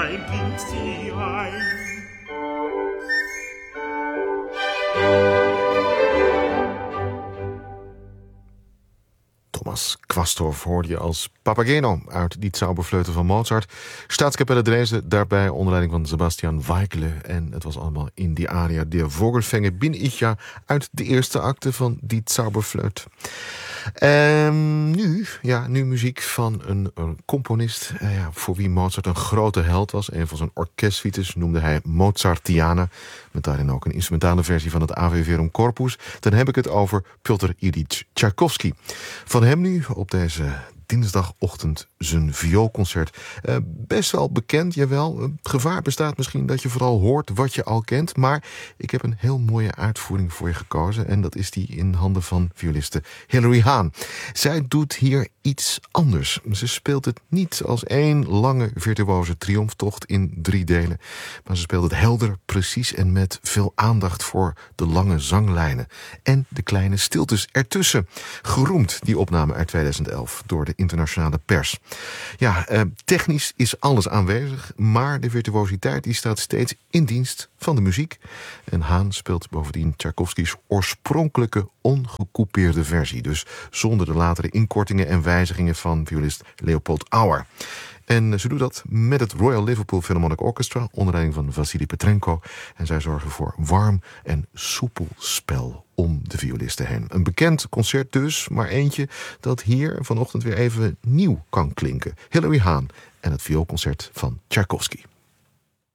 ein, bringt sie ein. Thomas Quasthoff hoorde je als Papageno uit die Zauberfleuten van Mozart. Staatskapelle Dresden, daarbij onder leiding van Sebastian Weikele. En het was allemaal in die aria Der Vogelfänger bin ich ja uit de eerste acte van die Zauberfleut. Nu muziek van een componist voor wie Mozart een grote held was. Een van zijn orkestsuites noemde hij Mozartiana, met daarin ook een instrumentale versie van het Ave Verum Corpus. Dan heb ik het over Piotr Ilyich Tchaikovsky. Van hem nu op deze dinsdagochtend zijn vioolconcert. Best wel bekend, jawel. Het gevaar bestaat misschien dat je vooral hoort wat je al kent. Maar ik heb een heel mooie uitvoering voor je gekozen. En dat is die in handen van violiste Hilary Hahn. Zij doet hier iets anders. Ze speelt het niet als één lange virtuoze triomftocht in 3 delen. Maar ze speelt het helder, precies en met veel aandacht voor de lange zanglijnen. En de kleine stiltes ertussen. Geroemd, die opname uit 2011, door de internationale pers. Ja, technisch is alles aanwezig, maar de virtuositeit die staat steeds in dienst van de muziek. En Hahn speelt bovendien Tchaikovskys oorspronkelijke ongecoupeerde versie. Dus zonder de latere inkortingen en wijzigingen van violist Leopold Auer. En ze doet dat met het Royal Liverpool Philharmonic Orchestra onder leiding van Vassili Petrenko. En zij zorgen voor warm en soepel spel om de violisten heen. Een bekend concert dus, maar eentje dat hier vanochtend weer even nieuw kan klinken. Hilary Hahn en het vioolconcert van Tchaikovsky.